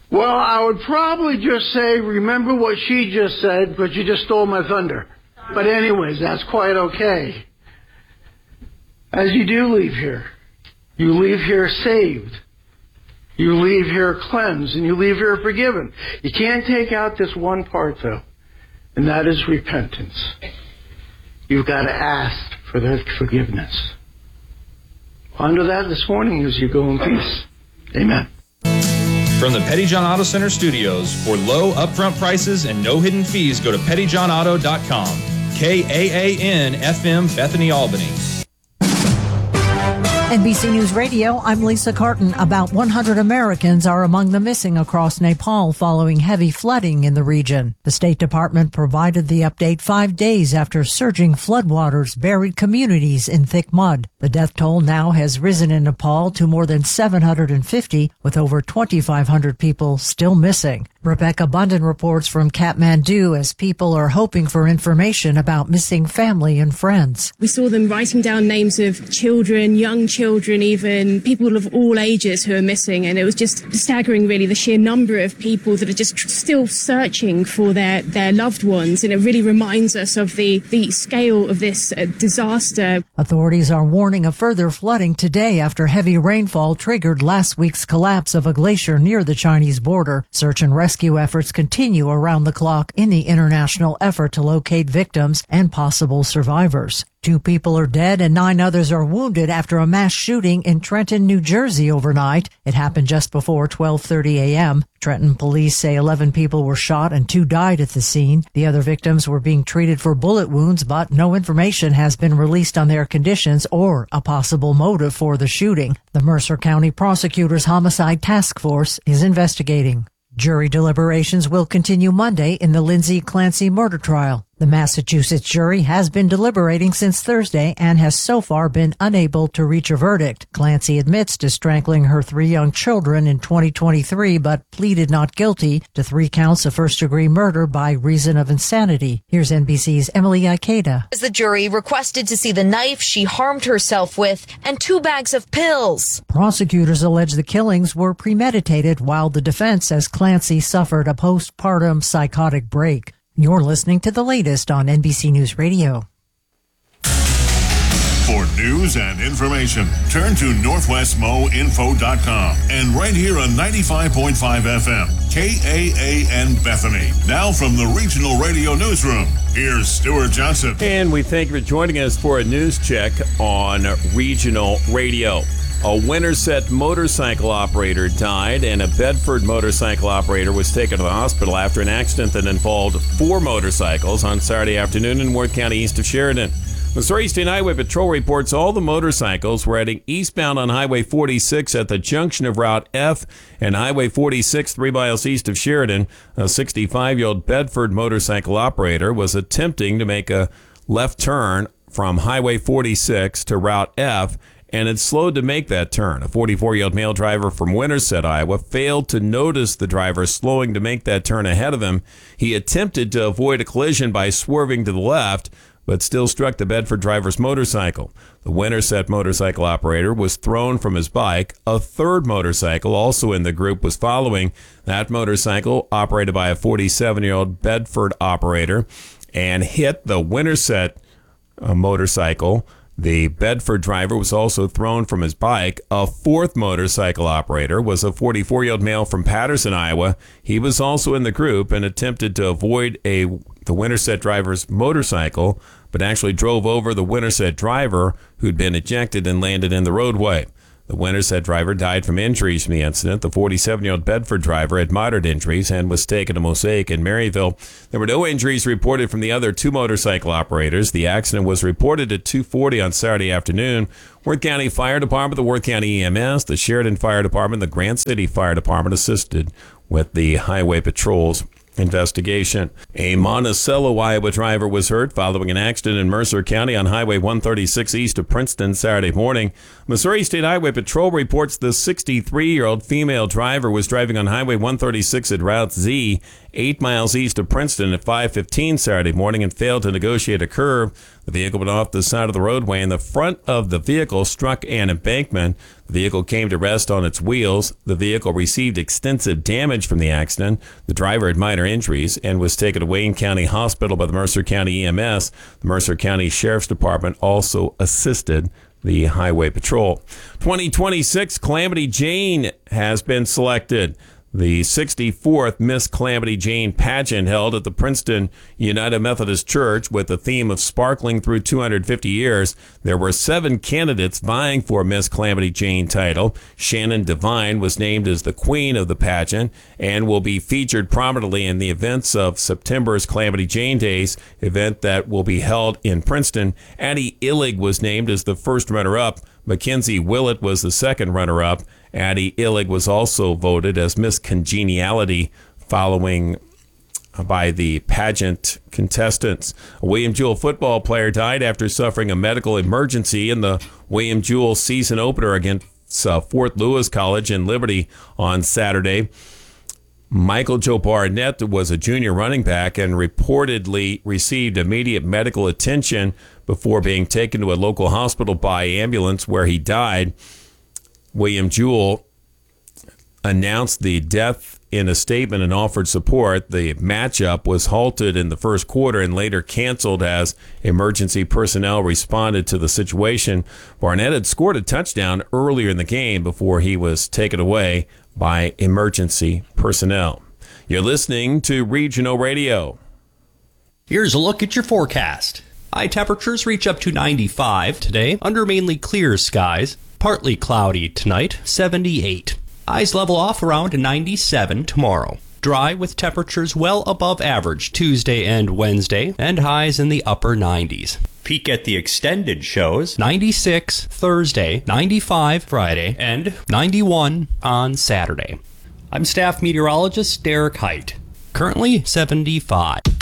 Well, I would probably just say, remember what she just said, but you just stole my thunder. But anyways, that's quite okay. As you do leave here, you leave here saved. You leave here cleansed, and you leave here forgiven. You can't take out this one part, though, and that is repentance. You've got to ask for that forgiveness. Ponder that this morning as you go in peace. Amen. From the Pettyjohn Auto Center studios, for low upfront prices and no hidden fees, go to pettyjohnauto.com. KAAN FM, Bethany, Albany. NBC News Radio, I'm Lisa Carton. About 100 Americans are among the missing across Nepal following heavy flooding in the region. The State Department provided the update 5 days after surging floodwaters buried communities in thick mud. The death toll now has risen in Nepal to more than 750, with over 2,500 people still missing. Rebecca Bunden reports from Kathmandu as people are hoping for information about missing family and friends. We saw them writing down names of children, young children, even people of all ages who are missing. And it was just staggering, really, the sheer number of people that are just still searching for their loved ones. And it really reminds us of the scale of this disaster. Authorities are warning of further flooding today after heavy rainfall triggered last week's collapse of a glacier near the Chinese border. Search and rescue efforts continue around the clock in the international effort to locate victims and possible survivors. 2 people are dead and 9 others are wounded after a mass shooting in Trenton, New Jersey overnight. It happened just before 12:30 a.m. Trenton police say 11 people were shot and 2 died at the scene. The other victims were being treated for bullet wounds, but no information has been released on their conditions or a possible motive for the shooting. The Mercer County Prosecutor's Homicide Task Force is investigating. Jury deliberations will continue Monday in the Lindsay Clancy murder trial. The Massachusetts jury has been deliberating since Thursday and has so far been unable to reach a verdict. Clancy admits to strangling her 3 young children in 2023, but pleaded not guilty to 3 counts of first-degree murder by reason of insanity. Here's NBC's Emily Ikeda. As the jury requested to see the knife she harmed herself with and 2 bags of pills. Prosecutors allege the killings were premeditated, while the defense says Clancy suffered a postpartum psychotic break. You're listening to the latest on NBC News Radio. For news and information, turn to NorthwestMoInfo.com and right here on 95.5 FM, KAAN Bethany. Now from the Regional Radio Newsroom, here's Stuart Johnson. And we thank you for joining us for a news check on Regional Radio. A Winterset motorcycle operator died, and a Bedford motorcycle operator was taken to the hospital after an accident that involved 4 motorcycles on Saturday afternoon in Worth County east of Sheridan. Missouri State Highway Patrol reports all the motorcycles were heading eastbound on Highway 46 at the junction of Route F and Highway 46 3 miles east of Sheridan. A 65-year-old Bedford motorcycle operator was attempting to make a left turn from Highway 46 to Route F and had slowed to make that turn. A 44-year-old male driver from Winterset, Iowa, failed to notice the driver slowing to make that turn ahead of him. He attempted to avoid a collision by swerving to the left, but still struck the Bedford driver's motorcycle. The Winterset motorcycle operator was thrown from his bike. A third motorcycle, also in the group, was following. That motorcycle, operated by a 47-year-old Bedford operator, and hit the Winterset motorcycle. The Bedford driver was also thrown from his bike. A fourth motorcycle operator was a 44-year-old male from Patterson, Iowa. He was also in the group and attempted to avoid the Winterset driver's motorcycle, but actually drove over the Winterset driver, who'd been ejected and landed in the roadway. The Winterset driver died from injuries from the incident. The 47-year-old Bedford driver had moderate injuries and was taken to Mosaic in Maryville. There were no injuries reported from the other 2 motorcycle operators. The accident was reported at 2:40 on Saturday afternoon. Worth County Fire Department, the Worth County EMS, the Sheridan Fire Department, the Grant City Fire Department assisted with the highway patrols investigation. A Monticello, Iowa driver was hurt following an accident in Mercer County on Highway 136 east of Princeton Saturday morning. Missouri State Highway Patrol reports the 63-year-old female driver was driving on Highway 136 at Route Z, 8 miles east of Princeton at 5:15 Saturday morning and failed to negotiate a curve. The vehicle went off the side of the roadway, and the front of the vehicle struck an embankment. The vehicle came to rest on its wheels. The vehicle received extensive damage from the accident. The driver had minor injuries and was taken to Wayne County Hospital by the Mercer County EMS. The Mercer County Sheriff's Department also assisted the Highway Patrol. 2026 Calamity Jane has been selected. The 64th Miss Calamity Jane pageant held at the Princeton United Methodist Church with the theme of Sparkling Through 250 Years. There were 7 candidates vying for Miss Calamity Jane title. Shannon Devine was named as the queen of the pageant and will be featured prominently in the events of September's Calamity Jane Days, event that will be held in Princeton. Addie Illig was named as the first runner-up. Mackenzie Willett was the second runner-up. Addie Illig was also voted as Miss Congeniality following by the pageant contestants. A William Jewell football player died after suffering a medical emergency in the William Jewell season opener against Fort Lewis College in Liberty on Saturday. Michael Joe Barnett was a junior running back and reportedly received immediate medical attention before being taken to a local hospital by ambulance, where he died. William Jewell announced the death in a statement and offered support. The matchup was halted in the first quarter and later canceled as emergency personnel responded to the situation. Barnett had scored a touchdown earlier in the game before he was taken away by emergency personnel. You're listening to Regional Radio. Here's a look at your forecast. High temperatures reach up to 95 today under mainly clear skies. Partly cloudy tonight, 78. Highs level off around 97 tomorrow. Dry with temperatures well above average Tuesday and Wednesday, and highs in the upper 90s. Peak at the extended shows, 96 Thursday, 95 Friday, and 91 on Saturday. I'm staff meteorologist Derek Height. Currently 75.